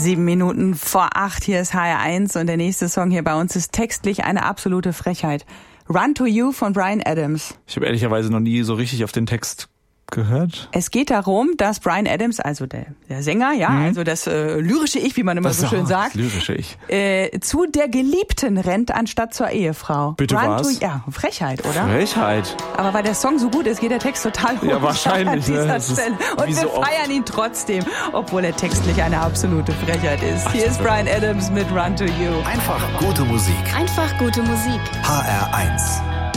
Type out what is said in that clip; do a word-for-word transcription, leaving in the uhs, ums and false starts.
Sieben Minuten vor acht, hier ist H R eins und der nächste Song hier bei uns ist textlich eine absolute Frechheit. Run to You von Bryan Adams. Ich habe ehrlicherweise noch nie so richtig auf den Text gehört. Es geht darum, dass Bryan Adams, also der, der Sänger, ja, mhm. also das äh, lyrische Ich, wie man immer das so schön sagt, das lyrische Ich. Äh, zu der Geliebten rennt anstatt zur Ehefrau. Bitte Run was? To, ja, Frechheit, oder? Frechheit. Aber weil der Song so gut ist, geht der Text total hoch. Ja, wahrscheinlich. An dieser ne? Stelle. Und wir so feiern ihn trotzdem, obwohl er textlich eine absolute Frechheit ist. Ach, hier ist Bryan Adams mit Run to You. Einfach gute Musik. Einfach gute Musik. H R eins.